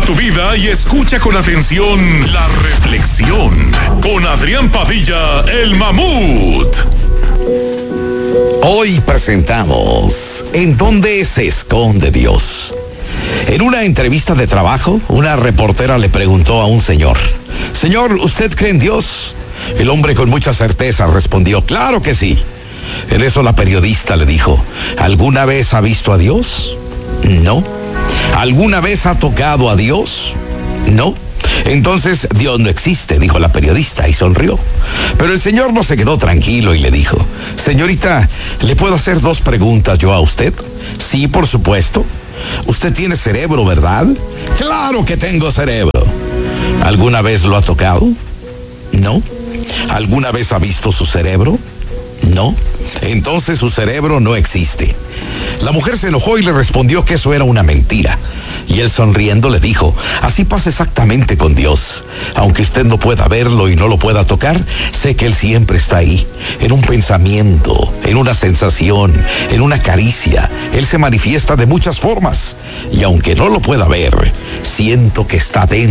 tu vida y escucha con atención la reflexión con Adrián Padilla, el Mamut. Hoy presentamos ¿En dónde se esconde Dios? En una entrevista de trabajo, una reportera le preguntó a un señor: Señor, ¿usted cree en Dios? El hombre con mucha certeza respondió: claro que sí. En eso la periodista le dijo: ¿alguna vez ha visto a Dios? No. ¿Alguna vez ha tocado a Dios? No. Entonces Dios no existe, dijo la periodista y sonrió. Pero el señor no se quedó tranquilo y le dijo: señorita, ¿le puedo hacer 2 preguntas yo a usted? Sí, por supuesto. Usted tiene cerebro, ¿verdad? Claro que tengo cerebro. ¿Alguna vez lo ha tocado? No. ¿Alguna vez ha visto su cerebro? No. Entonces su cerebro no existe. La mujer se enojó y le respondió que eso era una mentira. Y él, sonriendo, le dijo: así pasa exactamente con Dios. Aunque usted no pueda verlo y no lo pueda tocar, sé que Él siempre está ahí, en un pensamiento, en una sensación, en una caricia. Él se manifiesta de muchas formas. Y aunque no lo pueda ver, siento que está dentro